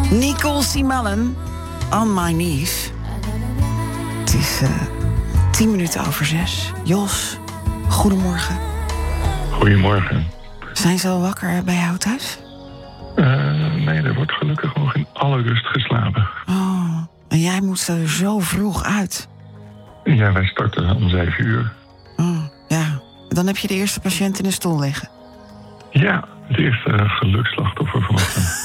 Nicole Simalen, On My Knees. Het is 6:10. Jos, goedemorgen. Goedemorgen. Zijn ze al wakker bij jou thuis? Nee, er wordt gelukkig nog in alle rust geslapen. Oh, en jij moet er zo vroeg uit. Ja, wij starten om 7:00. Oh, ja. Dan heb je de eerste patiënt in de stoel liggen. Ja, het eerste geluksslachtoffer vanochtend.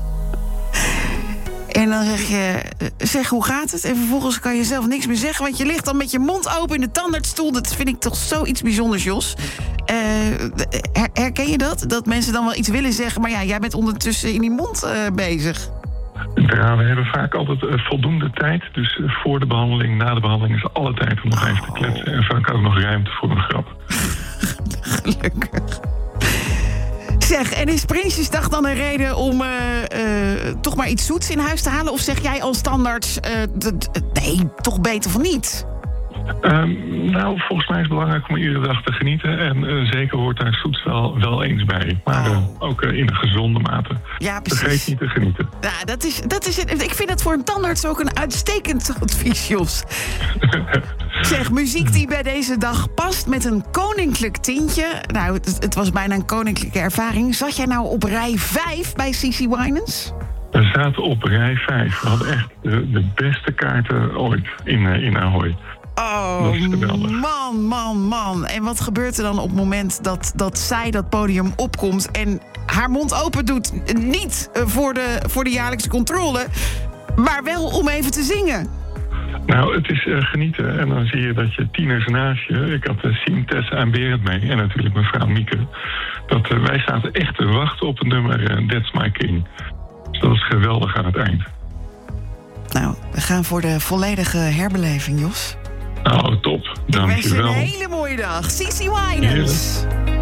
En dan zeg je, hoe gaat het? En vervolgens kan je zelf niks meer zeggen, want je ligt dan met je mond open in de tandartsstoel. Dat vind ik toch zoiets bijzonders, Jos. Herken je dat? Dat mensen dan wel iets willen zeggen, maar ja, jij bent ondertussen in die mond bezig. Ja, we hebben vaak altijd voldoende tijd. Dus voor de behandeling, na de behandeling is alle tijd om nog even te kletsen. En vaak ook nog ruimte voor een grap. Gelukkig. Zeg, en is Prinsjesdag dan een reden om toch maar iets zoets in huis te halen? Of zeg jij als tandarts, nee, toch beter van niet? Nou, volgens mij is het belangrijk om iedere dag te genieten. En zeker hoort daar zoets wel eens bij. Maar ook in een gezonde mate. Ja, precies. Vergeet niet te genieten. Ja, dat is het. Ik vind het voor een tandarts ook een uitstekend advies, Jos. Zeg, muziek die bij deze dag past met een koninklijk tintje. Nou, het was bijna een koninklijke ervaring. Zat jij nou op rij 5 bij CeCe Winans? We zaten op rij 5. We hadden echt de beste kaarten ooit in Ahoy. Oh, man. En wat gebeurt er dan op het moment dat zij dat podium opkomt en haar mond open doet? Niet voor de jaarlijkse controle, maar wel om even te zingen. Nou, het is genieten. En dan zie je dat je tieners naast je... Ik had Siem, Tessa en Berend mee. En natuurlijk mevrouw Mieke. Dat wij zaten echt te wachten op het nummer That's My King. Dus dat was geweldig aan het eind. Nou, we gaan voor de volledige herbeleving, Jos. Oh, top. Dank je wel. Ik wens je een hele mooie dag. CeCe Winans.